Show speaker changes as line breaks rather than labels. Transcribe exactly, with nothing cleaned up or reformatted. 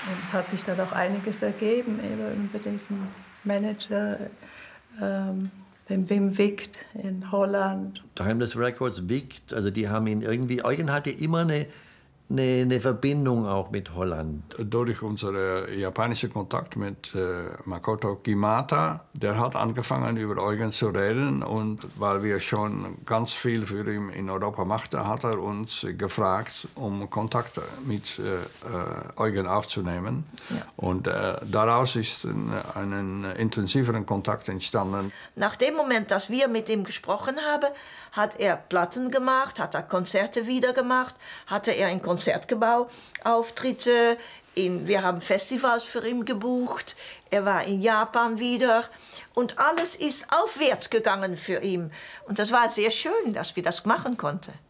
Und es hat sich dann auch einiges ergeben eben über diesen Manager, ähm, den Wim Wicht in Holland.
Timeless Records, Wicht, also die haben ihn irgendwie, Eugen hatte immer eine, eine, eine Verbindung auch mit Holland.
Durch unseren japanischen Kontakt mit äh, Makoto Kimata, der hat angefangen über Eugen zu reden und weil wir schon ganz viel für ihn in Europa machten, hat er uns gefragt, um Kontakt mit äh, Eugen aufzunehmen. Ja. Und äh, daraus ist ein, ein intensiveren Kontakt entstanden.
Nach dem Moment, dass wir mit ihm gesprochen haben, hat er Platten gemacht, hat er Konzerte wieder gemacht, hatte er ein Konzertgebouw Auftritte, in, wir haben Festivals für ihn gebucht, er war in Japan wieder und alles ist aufwärts gegangen für ihn. Und das war sehr schön, dass wir das machen konnten.